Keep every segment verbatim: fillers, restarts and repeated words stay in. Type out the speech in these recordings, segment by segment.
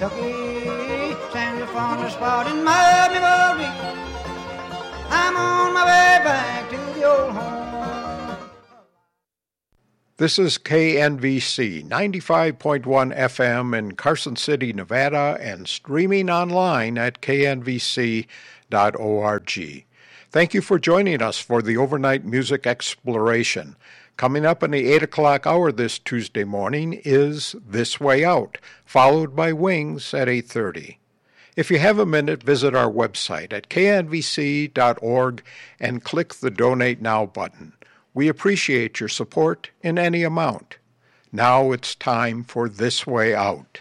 Kentucky, stands upon the spot in my memory. I'm on my way back to the old home. This is K N V C ninety-five point one F M in Carson City, Nevada, and streaming online at k n v c dot org. Thank you for joining us for the overnight music exploration. Coming up in the eight o'clock hour this Tuesday morning is This Way Out, followed by Wings at eight thirty. If you have a minute, visit our website at k n v c dot org and click the Donate Now button. We appreciate your support in any amount. Now it's time for This Way Out.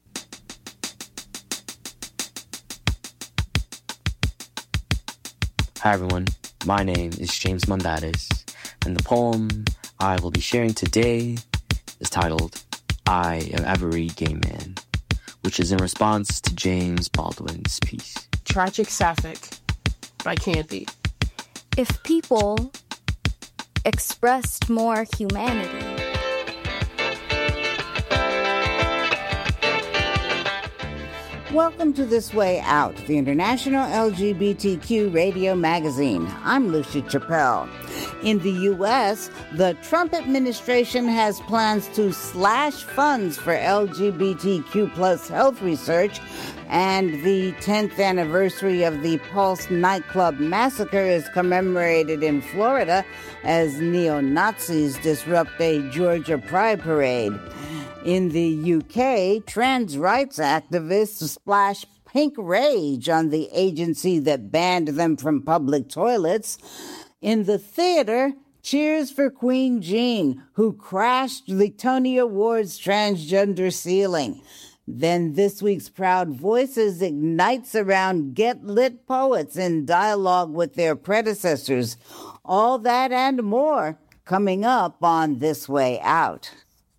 Hi everyone, my name is James Mondatis, and the poem I will be sharing today is titled, I Am Every Gay Man, which is in response to James Baldwin's piece. Tragic Sapphic by Candy. If people expressed more humanity. Welcome to This Way Out, the International L G B T Q radio magazine. I'm Lucy Chappelle. In the U S, the Trump administration has plans to slash funds for L G B T Q plus health research, and the tenth anniversary of the Pulse nightclub massacre is commemorated in Florida as neo-Nazis disrupt a Georgia Pride parade. In the U K, trans rights activists splash pink rage on the agency that banned them from public toilets. In the theater, cheers for Queen Jean, who crashed the Tony Awards transgender ceiling. Then this week's Proud Voices ignites around Get Lit poets in dialogue with their predecessors. All that and more coming up on This Way Out.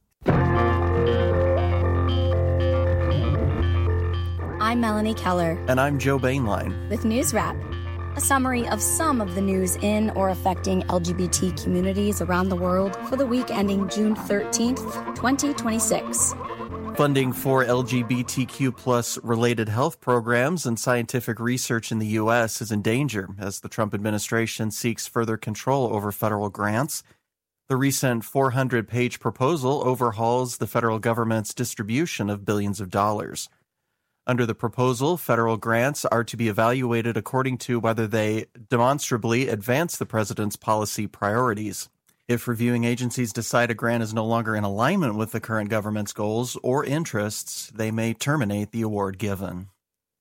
I'm Melanie Keller. And I'm Joe Bainline. With News Wrap, a summary of some of the news in or affecting L G B T communities around the world for the week ending June thirteenth, twenty twenty-six. Funding for L G B T Q plus related health programs and scientific research in the U S is in danger as the Trump administration seeks further control over federal grants. The recent four hundred page proposal overhauls the federal government's distribution of billions of dollars. Under the proposal, federal grants are to be evaluated according to whether they demonstrably advance the president's policy priorities. If reviewing agencies decide a grant is no longer in alignment with the current government's goals or interests, they may terminate the award given.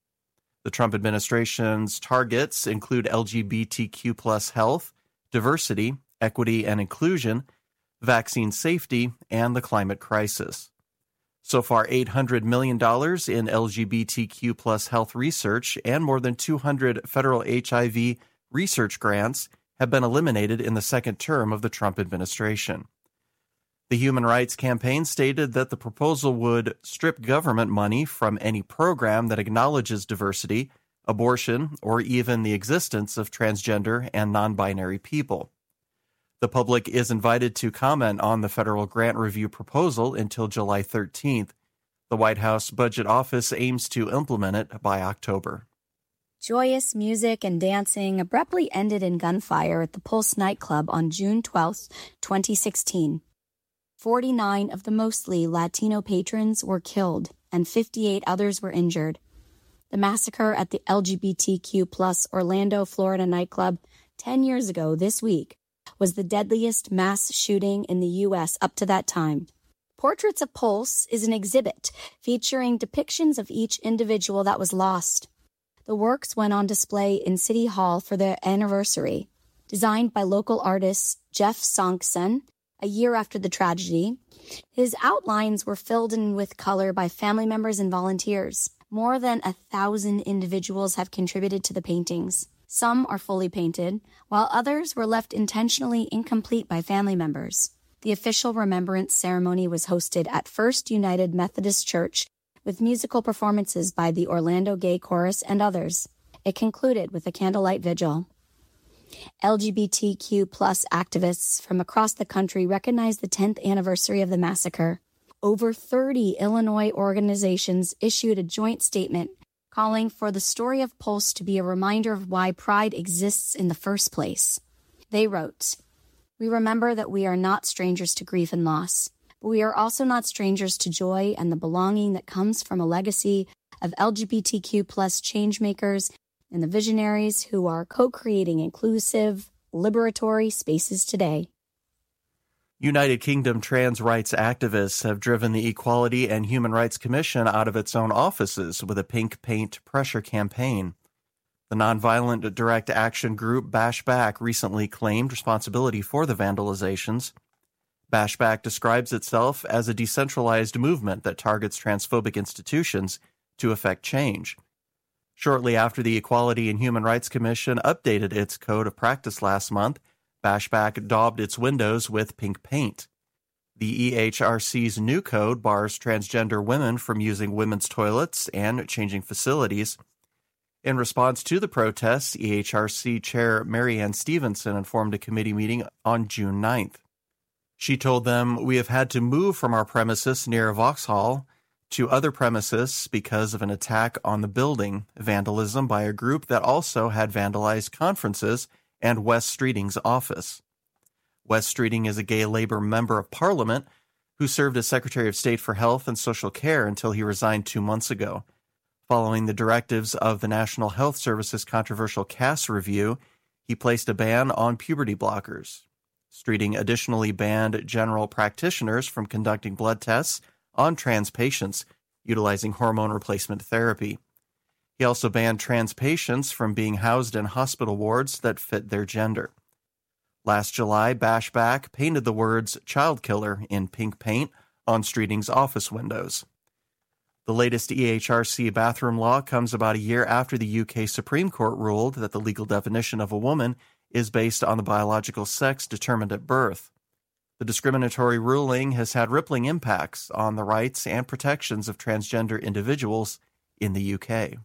The Trump administration's targets include L G B T Q plus health, diversity, equity and inclusion, vaccine safety, and the climate crisis. So far, eight hundred million dollars in L G B T Q plus health research and more than two hundred federal H I V research grants have been eliminated in the second term of the Trump administration. The Human Rights Campaign stated that the proposal would strip government money from any program that acknowledges diversity, abortion, or even the existence of transgender and non-binary people. The public is invited to comment on the federal grant review proposal until July thirteenth. The White House Budget Office aims to implement it by October. Joyous music and dancing abruptly ended in gunfire at the Pulse nightclub on June twelfth, twenty sixteen. forty-nine of the mostly Latino patrons were killed and fifty-eight others were injured. The massacre at the L G B T Q plus Orlando, Florida nightclub ten years ago this week was the deadliest mass shooting in the U S up to that time. Portraits of Pulse is an exhibit featuring depictions of each individual that was lost. The works went on display in City Hall for their anniversary. Designed by local artist Jeff Sonksen a year after the tragedy, his outlines were filled in with color by family members and volunteers. More than a thousand individuals have contributed to the paintings. Some are fully painted, while others were left intentionally incomplete by family members. The official remembrance ceremony was hosted at First United Methodist Church with musical performances by the Orlando Gay Chorus and others. It concluded with a candlelight vigil. L G B T Q plus activists from across the country recognized the tenth anniversary of the massacre. over thirty Illinois organizations issued a joint statement calling for the story of Pulse to be a reminder of why Pride exists in the first place. They wrote, "We remember that we are not strangers to grief and loss, but we are also not strangers to joy and the belonging that comes from a legacy of L G B T Q plus changemakers and the visionaries who are co-creating inclusive, liberatory spaces today." United Kingdom trans rights activists have driven the Equality and Human Rights Commission out of its own offices with a pink paint pressure campaign. The nonviolent direct action group Bash Back recently claimed responsibility for the vandalizations. Bash Back describes itself as a decentralized movement that targets transphobic institutions to effect change. Shortly after the Equality and Human Rights Commission updated its code of practice last month, Bashback daubed its windows with pink paint. The E H R C's new code bars transgender women from using women's toilets and changing facilities. In response to the protests, E H R C Chair Marianne Stevenson informed a committee meeting on June ninth. She told them, "We have had to move from our premises near Vauxhall to other premises because of an attack on the building, vandalism by a group that also had vandalized conferences and Wes Streeting's office." Wes Streeting is a gay Labour member of Parliament who served as Secretary of State for Health and Social Care until he resigned two months ago. Following the directives of the National Health Service's controversial Cass review, he placed a ban on puberty blockers. Streeting additionally banned general practitioners from conducting blood tests on trans patients utilizing hormone replacement therapy. He also banned trans patients from being housed in hospital wards that fit their gender. Last July, Bashback painted the words "child killer" in pink paint on Streeting's office windows. The latest E H R C bathroom law comes about a year after the U K Supreme Court ruled that the legal definition of a woman is based on the biological sex determined at birth. The discriminatory ruling has had rippling impacts on the rights and protections of transgender individuals in the U K.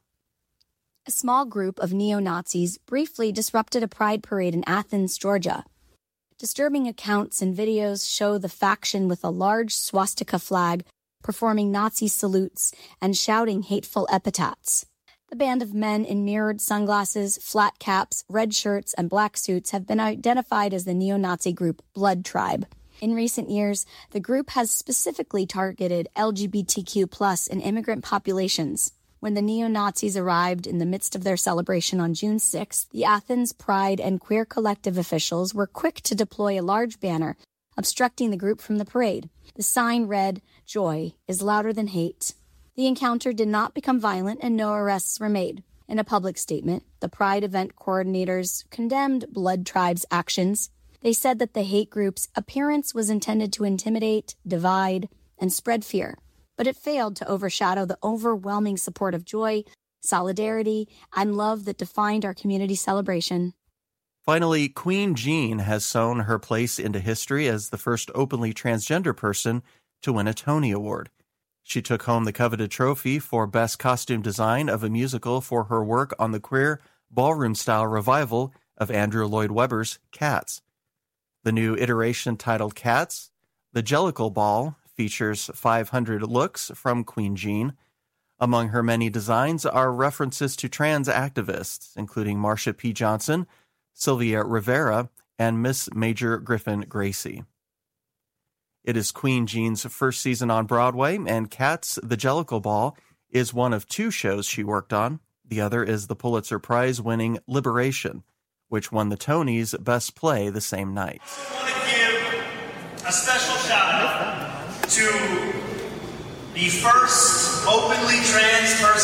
A small group of neo-Nazis briefly disrupted a pride parade in Athens, Georgia. Disturbing accounts and videos show the faction with a large swastika flag performing Nazi salutes and shouting hateful epithets. The band of men in mirrored sunglasses, flat caps, red shirts, and black suits have been identified as the neo-Nazi group Blood Tribe. In recent years, the group has specifically targeted L G B T Q plus and immigrant populations. When the neo-Nazis arrived in the midst of their celebration on June sixth, the Athens Pride and Queer Collective officials were quick to deploy a large banner obstructing the group from the parade. The sign read, "Joy is louder than hate." The encounter did not become violent and no arrests were made. In a public statement, the Pride event coordinators condemned Blood Tribe's actions. They said that the hate group's appearance was intended to intimidate, divide, and spread fear, but it failed to overshadow the overwhelming support of joy, solidarity, and love that defined our community celebration. Finally, Queen Jean has sewn her place into history as the first openly transgender person to win a Tony Award. She took home the coveted trophy for Best Costume Design of a Musical for her work on the queer ballroom-style revival of Andrew Lloyd Webber's Cats. The new iteration titled Cats, The Jellicle Ball, features five hundred looks from Queen Jean. Among her many designs are references to trans activists, including Marsha P. Johnson, Sylvia Rivera, and Miss Major Griffin Gracie. It is Queen Jean's first season on Broadway, and Cats, The Jellicle Ball is one of two shows she worked on. The other is the Pulitzer Prize-winning Liberation, which won the Tonys Best Play the same night. I want to give a special shout-out to the first openly trans person